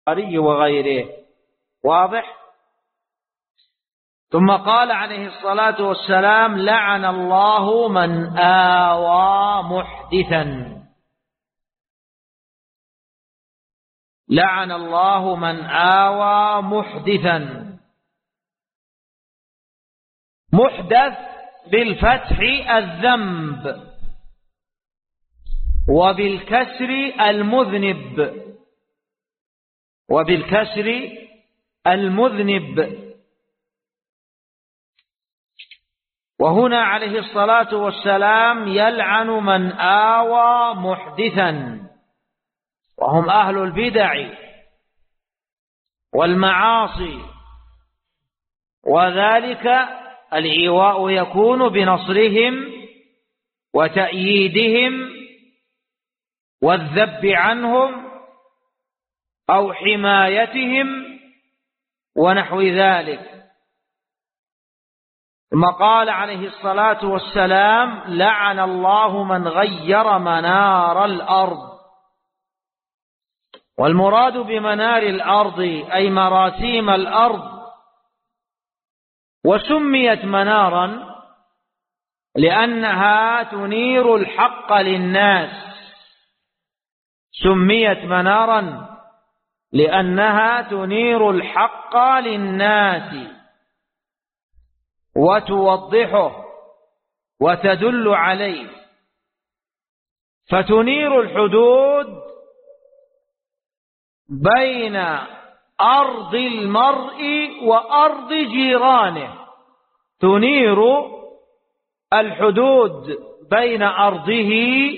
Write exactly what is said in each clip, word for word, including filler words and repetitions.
وغيره. واضح؟ ثم قال عليه الصلاة والسلام: لعن الله من آوى محدثا. لعن الله من آوى محدثا. محدث بالفتح الذنب، وبالكسر المذنب، وبالكسر المذنب. وهنا عليه الصلاة والسلام يلعن من آوى محدثا، وهم أهل البدع والمعاصي، وذلك الإيواء يكون بنصرهم وتأييدهم والذب عنهم أو حمايتهم ونحو ذلك. ثم قال عليه الصلاة والسلام: لعن الله من غير منار الأرض. والمراد بمنار الأرض أي مراسيم الأرض. وسميت منارا لأنها تنير الحق للناس. سميت منارا لأنها تنير الحق للناس وتوضحه وتدل عليه. فتنير الحدود بين أرض المرء وأرض جيرانه. تنير الحدود بين أرضه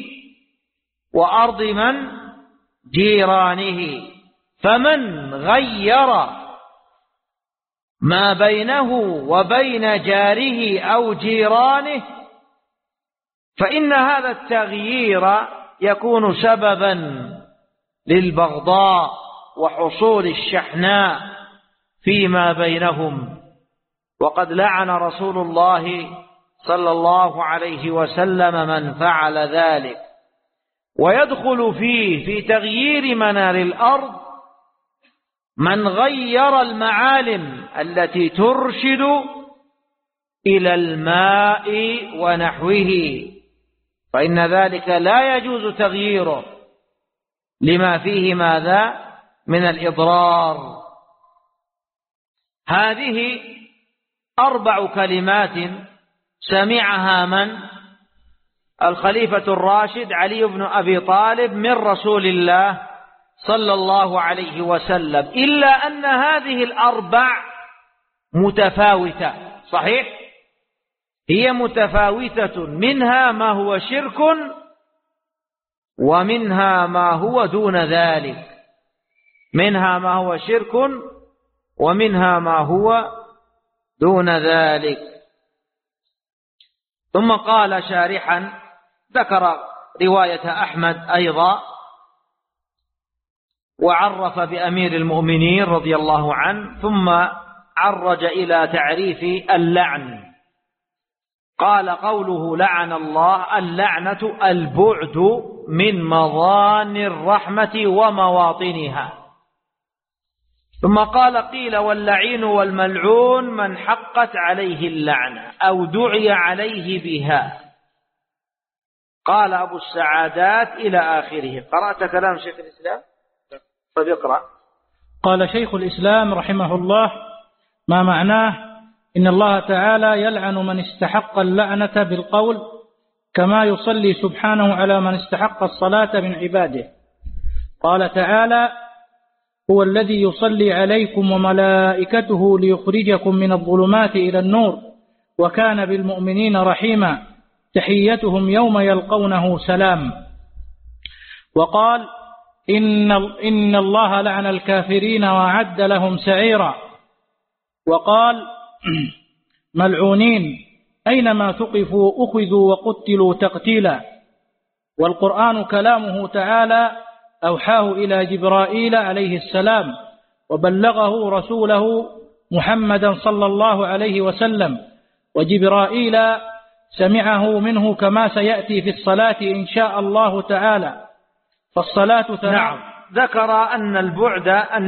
وأرض من؟ جيرانه. فمن غير ما بينه وبين جاره أو جيرانه فإن هذا التغيير يكون سببا للبغضاء وحصول الشحناء فيما بينهم. وقد لعن رسول الله صلى الله عليه وسلم من فعل ذلك. ويدخل فيه في تغيير منار الأرض من غير المعالم التي ترشد إلى الماء ونحوه، فإن ذلك لا يجوز تغييره لما فيه ماذا؟ من الإضرار. هذه أربع كلمات سمعها من؟ الخليفة الراشد علي بن أبي طالب من رسول الله صلى الله عليه وسلم. إلا أن هذه الأربع متفاوتة. صحيح؟ هي متفاوتة، منها ما هو شرك ومنها ما هو دون ذلك. منها ما هو شرك ومنها ما هو دون ذلك. ثم قال شارحا، ذكر رواية أحمد أيضا، وعرف بأمير المؤمنين رضي الله عنه، ثم عرج إلى تعريف اللعن. قال: قوله لعن الله، اللعنة البعد من مظان الرحمة ومواطنها. ثم قال: قيل واللعين والملعون من حقت عليه اللعنة أو دعي عليه بها. قال أبو السعادات إلى آخره. قرأت كلام شيخ الإسلام؟ طيب اقرأ. قال شيخ الإسلام رحمه الله: ما معناه إن الله تعالى يلعن من استحق اللعنة بالقول، كما يصلي سبحانه على من استحق الصلاة من عباده. قال تعالى: هو الذي يصلي عليكم وملائكته ليخرجكم من الظلمات إلى النور وكان بالمؤمنين رحيما تحيتهم يوم يلقونه سلام. وقال: إن, إن الله لعن الكافرين وأعد لهم سعيرا. وقال: ملعونين أينما ثقفوا أخذوا وقتلوا تقتيلا. والقرآن كلامه تعالى أوحاه إلى جبرائيل عليه السلام وبلغه رسوله محمدا صلى الله عليه وسلم، وجبرائيل سمعه منه كما سيأتي في الصلاة إن شاء الله تعالى. فالصلاة نعم. ذكر أن البعد أن